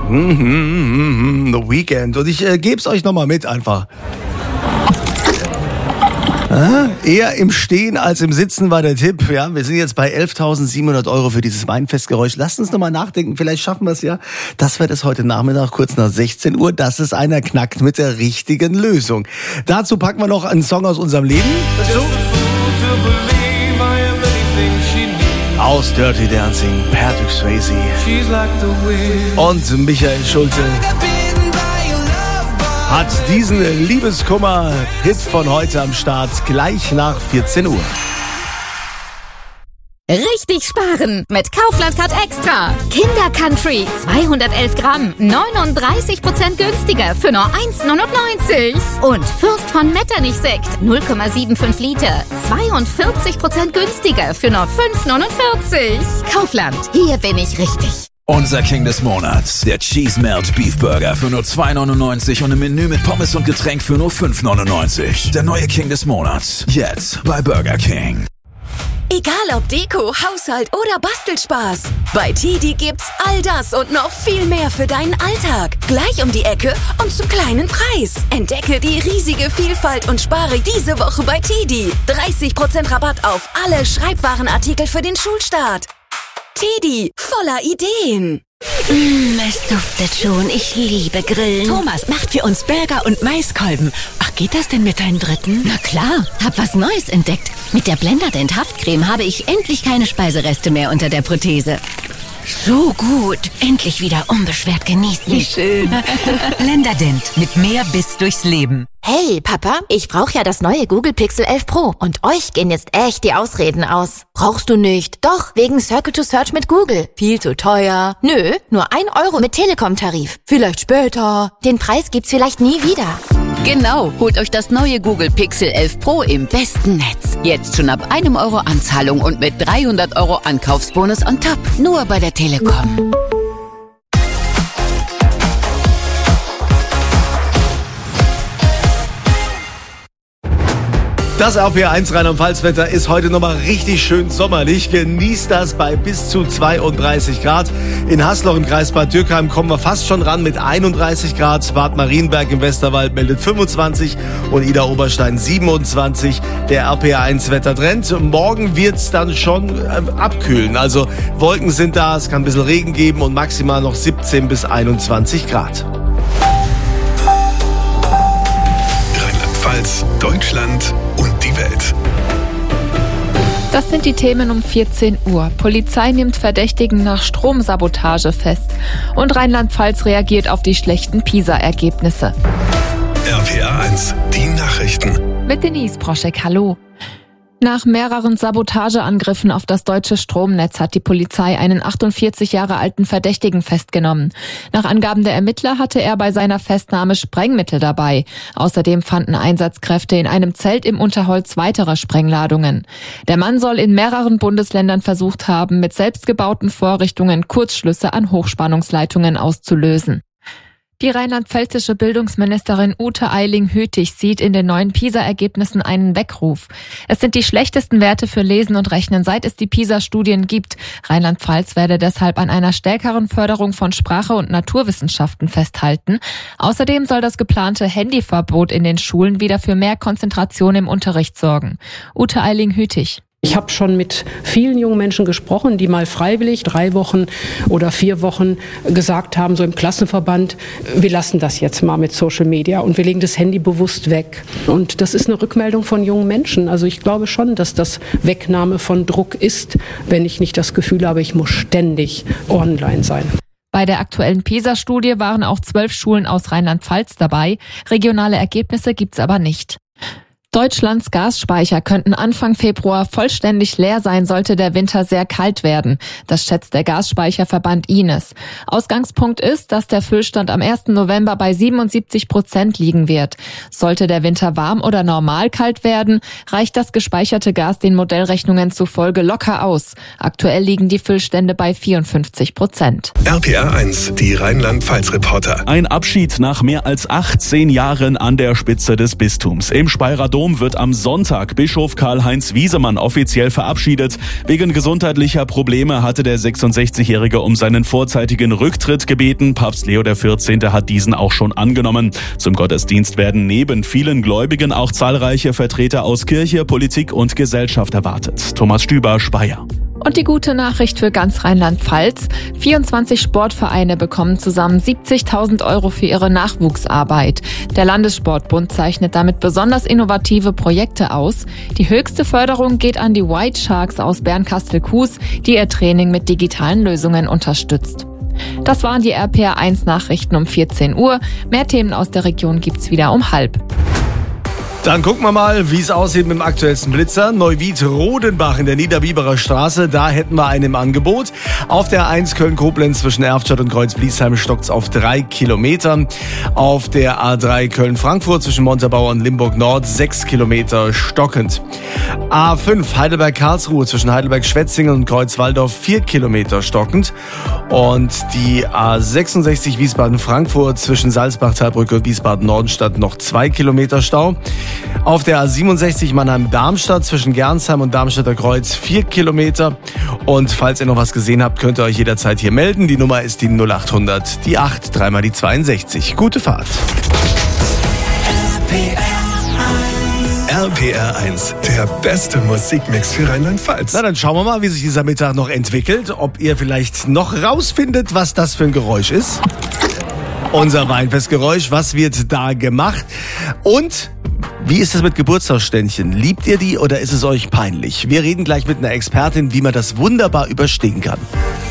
The Weeknd. Und ich gebe es euch nochmal mit einfach. Eher im Stehen als im Sitzen war der Tipp. Ja, wir sind jetzt bei 11.700 € für dieses Weinfestgeräusch. Lasst uns nochmal nachdenken, vielleicht schaffen wir es ja. Das wird es heute Nachmittag, kurz nach 16 Uhr, dass es einer knackt mit der richtigen Lösung. Dazu packen wir noch einen Song aus unserem Leben. Aus Dirty Dancing, Patrick Swayze und Michael Schulte hat diesen Liebeskummer-Hit von heute am Start, gleich nach 14 Uhr. Richtig sparen mit Kaufland Card Extra. Kinder Country 211 Gramm, 39% günstiger für nur 1,99. Und Fürst von Metternich Sekt 0,75 Liter, 42% günstiger für nur 5,49. Kaufland, hier bin ich richtig. Unser King des Monats, der Cheese Melt Beef Burger für nur 2,99 und ein Menü mit Pommes und Getränk für nur 5,99. Der neue King des Monats, jetzt bei Burger King. Egal ob Deko, Haushalt oder Bastelspaß, bei TiDi gibt's all das und noch viel mehr für deinen Alltag. Gleich um die Ecke und zum kleinen Preis. Entdecke die riesige Vielfalt und spare diese Woche bei TiDi. 30% Rabatt auf alle Schreibwarenartikel für den Schulstart. TiDi, voller Ideen. Es duftet schon. Ich liebe Grillen. Thomas macht für uns Burger und Maiskolben. Ach, geht das denn mit deinem dritten? Na klar, hab was Neues entdeckt. Mit der Blenderdent Haftcreme habe ich endlich keine Speisereste mehr unter der Prothese. So gut. Endlich wieder unbeschwert genießen. Wie schön. Blenderdent mit mehr Biss durchs Leben. Hey, Papa, ich brauche ja das neue Google Pixel 11 Pro. Und euch gehen jetzt echt die Ausreden aus. Brauchst du nicht. Doch, wegen Circle to Search mit Google. Viel zu teuer. Nö, nur 1 € mit Telekom-Tarif. Vielleicht später. Den Preis gibt's vielleicht nie wieder. Genau, holt euch das neue Google Pixel 11 Pro im besten Netz. Jetzt schon ab 1 € Anzahlung und mit 300 € Ankaufsbonus on top. Nur bei der Telekom. Das RPR1 Rheinland-Pfalz-Wetter ist heute nochmal richtig schön sommerlich. Genießt das bei bis zu 32 Grad. In Hasloch im Kreis Bad Dürkheim kommen wir fast schon ran mit 31 Grad. Bad Marienberg im Westerwald meldet 25 und Idar-Oberstein 27. Der RPR1 Wettertrend. Morgen wird's dann schon abkühlen. Also Wolken sind da, es kann ein bisschen Regen geben und maximal noch 17 bis 21 Grad. Rheinland-Pfalz, Deutschland und die Welt. Das sind die Themen um 14 Uhr. Polizei nimmt Verdächtigen nach Stromsabotage fest. Und Rheinland-Pfalz reagiert auf die schlechten PISA-Ergebnisse. RPR1, die Nachrichten. Mit Denise Proschek, hallo. Nach mehreren Sabotageangriffen auf das deutsche Stromnetz hat die Polizei einen 48 Jahre alten Verdächtigen festgenommen. Nach Angaben der Ermittler hatte er bei seiner Festnahme Sprengmittel dabei. Außerdem fanden Einsatzkräfte in einem Zelt im Unterholz weitere Sprengladungen. Der Mann soll in mehreren Bundesländern versucht haben, mit selbstgebauten Vorrichtungen Kurzschlüsse an Hochspannungsleitungen auszulösen. Die rheinland-pfälzische Bildungsministerin Ute Eiling-Hütig sieht in den neuen PISA-Ergebnissen einen Weckruf. Es sind die schlechtesten Werte für Lesen und Rechnen, seit es die PISA-Studien gibt. Rheinland-Pfalz werde deshalb an einer stärkeren Förderung von Sprache und Naturwissenschaften festhalten. Außerdem soll das geplante Handyverbot in den Schulen wieder für mehr Konzentration im Unterricht sorgen. Ute Eiling-Hütig. Ich habe schon mit vielen jungen Menschen gesprochen, die mal freiwillig 3 Wochen oder 4 Wochen gesagt haben, so im Klassenverband, wir lassen das jetzt mal mit Social Media und wir legen das Handy bewusst weg. Und das ist eine Rückmeldung von jungen Menschen. Also ich glaube schon, dass das Wegnahme von Druck ist, wenn ich nicht das Gefühl habe, ich muss ständig online sein. Bei der aktuellen PISA-Studie waren auch 12 Schulen aus Rheinland-Pfalz dabei. Regionale Ergebnisse gibt's aber nicht. Deutschlands Gasspeicher könnten Anfang Februar vollständig leer sein, sollte der Winter sehr kalt werden. Das schätzt der Gasspeicherverband Ines. Ausgangspunkt ist, dass der Füllstand am 1. November bei 77% liegen wird. Sollte der Winter warm oder normal kalt werden, reicht das gespeicherte Gas den Modellrechnungen zufolge locker aus. Aktuell liegen die Füllstände bei 54%. RPR1, die Rheinland-Pfalz-Reporter. Ein Abschied nach mehr als 18 Jahren an der Spitze des Bistums. Im Speyerer Dom Dom wird am Sonntag Bischof Karl-Heinz Wiesemann offiziell verabschiedet. Wegen gesundheitlicher Probleme hatte der 66-Jährige um seinen vorzeitigen Rücktritt gebeten. Papst Leo XIV. Hat diesen auch schon angenommen. Zum Gottesdienst werden neben vielen Gläubigen auch zahlreiche Vertreter aus Kirche, Politik und Gesellschaft erwartet. Thomas Stüber, Speyer. Und die gute Nachricht für ganz Rheinland-Pfalz: 24 Sportvereine bekommen zusammen 70.000 € für ihre Nachwuchsarbeit. Der Landessportbund zeichnet damit besonders innovative Projekte aus. Die höchste Förderung geht an die White Sharks aus Bernkastel-Kues, die ihr Training mit digitalen Lösungen unterstützt. Das waren die RPR1-Nachrichten um 14 Uhr. Mehr Themen aus der Region gibt's wieder um 12:30. Dann gucken wir mal, wie es aussieht mit dem aktuellsten Blitzer. Neuwied-Rodenbach in der Niederbiberer Straße, da hätten wir einen im Angebot. Auf der 1 Köln-Koblenz zwischen Erftstadt und Kreuz-Bliesheim stockt's auf 3 Kilometer. Auf der A3 Köln-Frankfurt zwischen Montabaur und Limburg-Nord 6 Kilometer stockend. A5 Heidelberg-Karlsruhe zwischen Heidelberg-Schwetzingen und Kreuz-Walldorf 4 Kilometer stockend. Und die A66 Wiesbaden-Frankfurt zwischen Salzbach-Talbrücke und Wiesbaden-Nordenstadt noch 2 Kilometer Stau. Auf der A67 Mannheim-Darmstadt zwischen Gernsheim und Darmstädter Kreuz 4 Kilometer. Und falls ihr noch was gesehen habt, könnt ihr euch jederzeit hier melden. Die Nummer ist die 0800, die 8, dreimal die 62. Gute Fahrt. RPR1, der beste Musikmix für Rheinland-Pfalz. Na, dann schauen wir mal, wie sich dieser Mittag noch entwickelt. Ob ihr vielleicht noch rausfindet, was das für ein Geräusch ist. Unser Weinfestgeräusch, was wird da gemacht? Und wie ist es mit Geburtstagsständchen? Liebt ihr die oder ist es euch peinlich? Wir reden gleich mit einer Expertin, wie man das wunderbar überstehen kann.